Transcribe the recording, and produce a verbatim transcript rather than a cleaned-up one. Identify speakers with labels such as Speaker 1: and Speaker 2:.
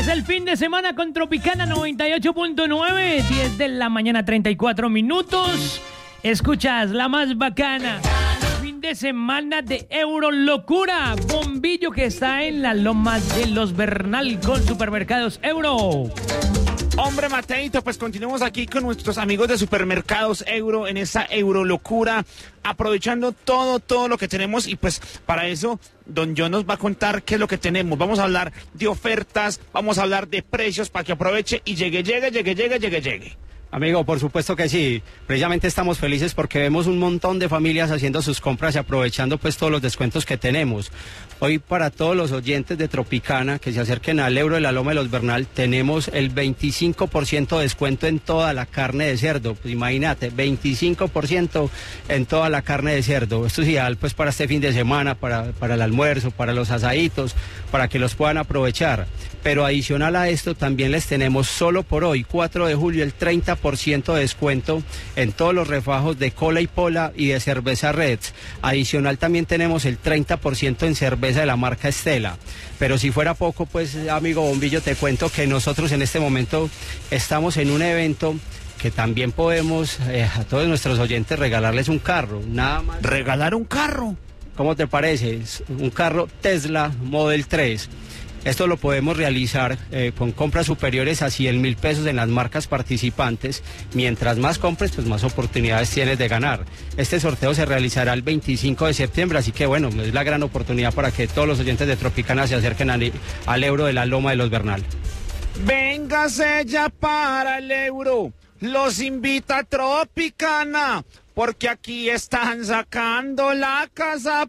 Speaker 1: Empieza el fin de semana con Tropicana noventa y ocho punto nueve, diez de la mañana, treinta y cuatro minutos. Escuchas la más bacana. Fin de semana de Euro Locura. Bombillo que está en la loma de Los Bernal con Supermercados Euro.
Speaker 2: Hombre, Mateito, pues continuamos aquí con nuestros amigos de Supermercados Euro en esa Eurolocura, aprovechando todo, todo lo que tenemos, y pues para eso Don John nos va a contar qué es lo que tenemos. Vamos a hablar de ofertas, vamos a hablar de precios para que aproveche y llegue, llegue, llegue, llegue, llegue, llegue.
Speaker 3: Amigo, por supuesto que sí. Precisamente estamos felices porque vemos un montón de familias haciendo sus compras y aprovechando pues todos los descuentos que tenemos. Hoy, para todos los oyentes de Tropicana que se acerquen al Euro de la Loma de Los Bernal, tenemos el veinticinco por ciento de descuento en toda la carne de cerdo. Pues imagínate, veinticinco por ciento en toda la carne de cerdo. Esto es ideal pues para este fin de semana, para, para el almuerzo, para los asaditos, para que los puedan aprovechar. Pero adicional a esto, también les tenemos solo por hoy, cuatro de julio, el treinta por ciento de descuento en todos los refajos de cola y pola y de cerveza Reds. Adicional también tenemos el treinta por ciento en cerveza de la marca Estela. Pero si fuera poco, pues amigo Bombillo, te cuento que nosotros en este momento estamos en un evento que también podemos eh, a todos nuestros oyentes regalarles un carro, nada más.
Speaker 2: ¿Regalar un carro?
Speaker 3: ¿Cómo te parece? Es un carro Tesla Model tres. Esto lo podemos realizar eh, con compras superiores a cien mil pesos en las marcas participantes. Mientras más compres, pues más oportunidades tienes de ganar. Este sorteo se realizará el veinticinco de septiembre, así que bueno, es la gran oportunidad para que todos los oyentes de Tropicana se acerquen al, al Euro de la Loma de Los Bernal.
Speaker 2: Véngase ya para el Euro. Los invita a Tropicana, porque aquí están sacando la casa